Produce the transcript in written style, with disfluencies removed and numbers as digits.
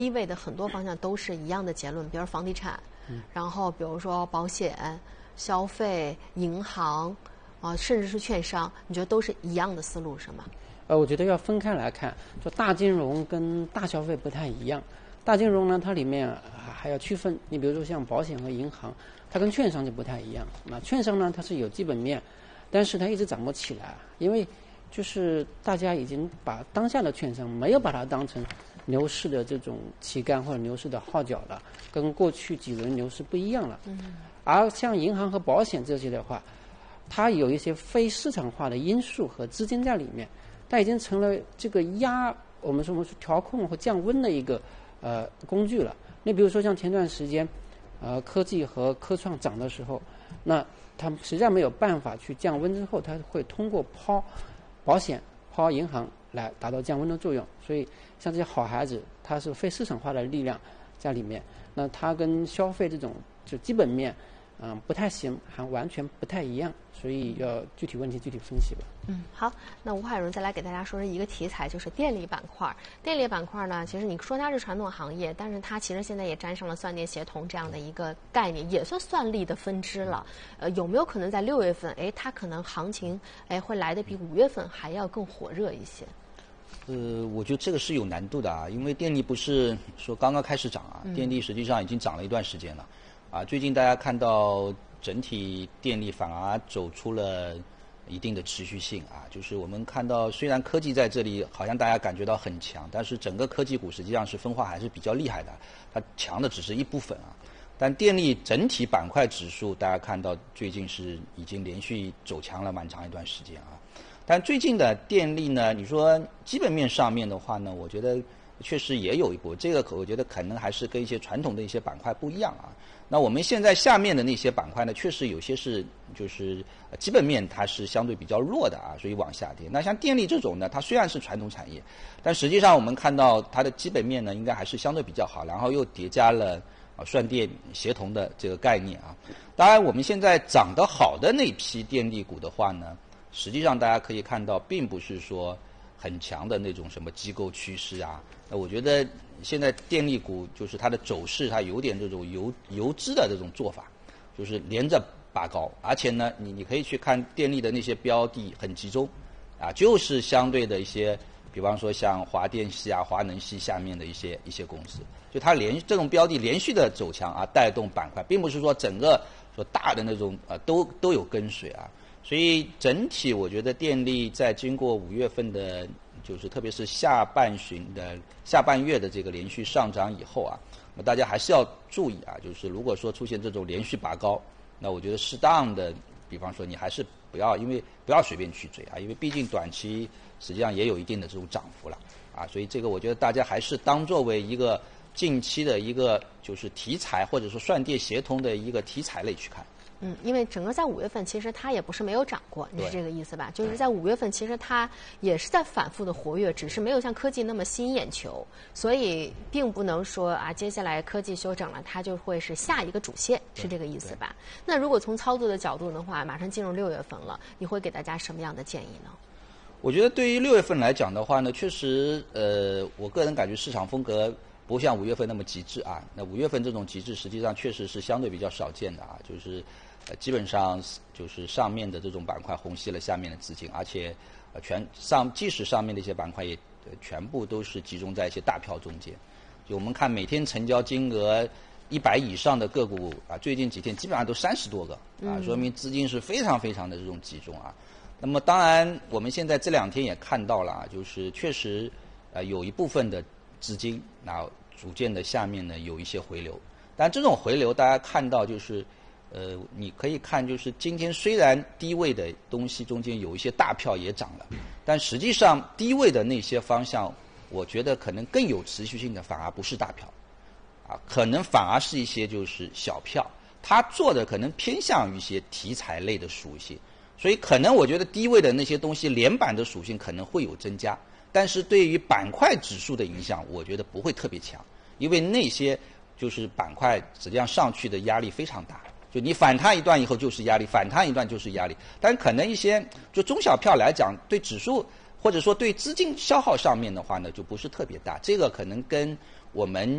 低位的很多方向都是一样的结论，比如房地产，然后比如说保险、消费、银行，甚至是券商，你觉得都是一样的思路是吗？ 我觉得要分开来看，说大金融跟大消费不太一样。大金融呢，它里面还要区分，你比如说像保险和银行，它跟券商就不太一样。那券商呢，它是有基本面，但是它一直涨不起来，因为就是大家已经把当下的券商没有把它当成牛市的这种旗杆或者牛市的号角了，跟过去几轮牛市不一样了。而像银行和保险这些的话，它有一些非市场化的因素和资金在里面，它已经成了这个我们说调控和降温的一个工具了。你比如说像前段时间科技和科创涨的时候，那他们实在没有办法去降温之后，它会通过抛保险、抛银行来达到降温的作用。所以像这些好孩子，它是非市场化的力量在里面，那它跟消费这种就基本面不太行，还完全不太一样，所以要具体问题具体分析吧。 好，那吴海荣再来给大家说说一个题材，就是电力板块。电力板块呢，其实你说它是传统行业，但是它其实现在也沾上了算电协同这样的一个概念，也算算力的分支了。有没有可能在6月份，它可能行情会来得比5月份还要更火热一些？ 我觉得这个是有难度的啊，因为电力不是说刚刚开始涨啊，电力实际上已经涨了一段时间了。最近大家看到整体电力反而走出了一定的持续性啊，就是我们看到虽然科技在这里好像大家感觉到很强，但是整个科技股实际上是分化还是比较厉害的，它强的只是一部分啊。但电力整体板块指数大家看到最近是已经连续走强了蛮长一段时间啊。但最近的电力呢，你说基本面上面的话呢，我觉得确实也有一波，这个我觉得可能还是跟一些传统的一些板块不一样啊。那我们现在下面的那些板块呢，确实有些是就是基本面它是相对比较弱的啊，所以往下跌。那像电力这种呢，它虽然是传统产业，但实际上我们看到它的基本面呢，应该还是相对比较好，然后又叠加了算电协同的这个概念啊。当然，我们现在涨得好的那批电力股的话呢，实际上大家可以看到，并不是说很强的那种什么机构趋势啊。那我觉得现在电力股就是它的走势，它有点这种游资的这种做法，就是连着拔高，而且呢，你可以去看电力的那些标的很集中，就是相对的一些，比方说像华电系啊、华能系下面的一些公司，就它这种标的连续的走强啊，带动板块，并不是说整个说大的那种都有跟随啊。所以整体我觉得电力在经过5月份的，就是特别是下半月的这个连续上涨以后啊，那大家还是要注意啊，就是如果说出现这种连续拔高，那我觉得适当的，比方说你还是不要随便去追啊，因为毕竟短期实际上也有一定的这种涨幅了啊，所以这个我觉得大家还是当作为一个近期的一个就是题材或者说算电协同的一个题材类去看。 因为整个在5月份，其实它也不是没有涨过，你是这个意思吧？就是在5月份，其实它也是在反复的活跃，只是没有像科技那么吸引眼球，所以并不能说接下来科技休整了，它就会是下一个主线，是这个意思吧？那如果从操作的角度的话，马上进入6月份了，你会给大家什么样的建议呢？ 我觉得对于6月份来讲的话呢，确实我个人感觉市场风格不像5月份那么极致啊。那5月份这种极致实际上确实是相对比较少见的啊，就是基本上就是上面的这种板块虹吸了下面的资金，而且即使上面的一些板块也全部都是集中在一些大票中间。就我们看每天成交金额100以上的个股啊，最近几天基本上都30多个啊，说明资金是非常非常的这种集中啊。那么当然我们现在这2天也看到了，就是确实有一部分的资金逐渐的下面呢有一些回流，但这种回流大家看到就是你可以看就是今天虽然低位的东西中间有一些大票也涨了，但实际上低位的那些方向，我觉得可能更有持续性的反而不是大票可能反而是一些就是小票，它做的可能偏向于一些题材类的属性，所以可能我觉得低位的那些东西连板的属性可能会有增加，但是对于板块指数的影响我觉得不会特别强，因为那些就是板块实际上上去的压力非常大，就你反弹一段以后就是压力，反弹一段就是压力，但可能一些就中小票来讲，对指数或者说对资金消耗上面的话呢，就不是特别大，这个可能跟我们